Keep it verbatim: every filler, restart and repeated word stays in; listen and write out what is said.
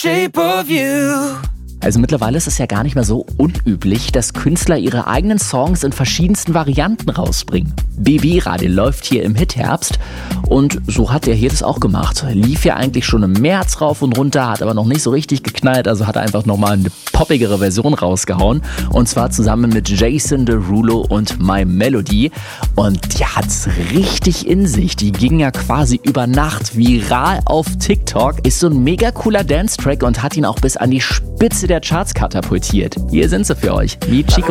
Shape of You. Also mittlerweile ist es ja gar nicht mehr so unüblich, dass Künstler ihre eigenen Songs in verschiedensten Varianten rausbringen. BB-Radio läuft hier im Hitherbst und so hat er hier das auch gemacht. Lief ja eigentlich schon im März rauf und runter, hat aber noch nicht so richtig geknallt, also hat er einfach nochmal eine poppigere Version rausgehauen. Und zwar zusammen mit Jason Derulo und My Melody. Und die hat's richtig in sich. Die ging ja quasi über Nacht viral auf TikTok. Ist so ein mega cooler Dance-Track und hat ihn auch bis an die Spitze der Charts katapultiert. Hier sind sie für euch. Wie Chico